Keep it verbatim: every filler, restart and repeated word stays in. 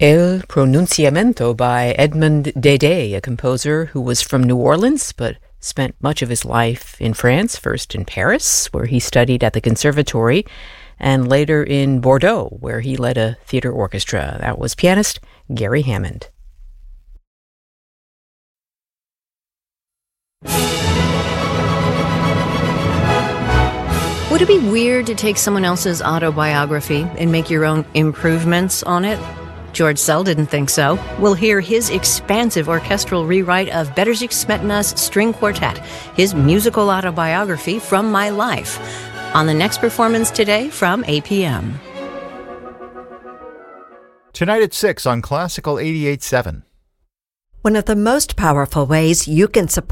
El Pronunciamiento by Edmond Dede, a composer who was from New Orleans but spent much of his life in France, first in Paris, where he studied at the Conservatory, and later in Bordeaux, where he led a theater orchestra. That was pianist Gary Hammond. Would it be weird to take someone else's autobiography and make your own improvements on it? George Szell didn't think so. We'll hear his expansive orchestral rewrite of Bedřich Smetana's String Quartet, his musical autobiography from my life, on the next performance today from A P M. Tonight at six on Classical eighty-eight point seven. One of the most powerful ways you can support